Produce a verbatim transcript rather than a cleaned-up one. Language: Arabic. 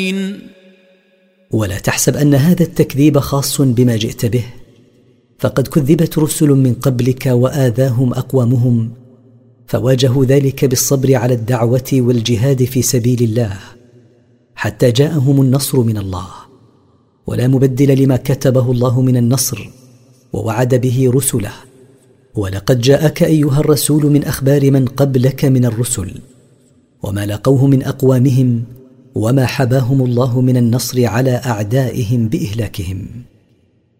ولا تحسب أن هذا التكذيب خاص بما جئت به، فقد كذبت رسل من قبلك وآذاهم أقوامهم، فواجهوا ذلك بالصبر على الدعوة والجهاد في سبيل الله حتى جاءهم النصر من الله، ولا مبدل لما كتبه الله من النصر ووعد به رسله. ولقد جاءك أيها الرسول من أخبار من قبلك من الرسل وما لقوه من أقوامهم، وما حباهم الله من النصر على أعدائهم بإهلاكهم.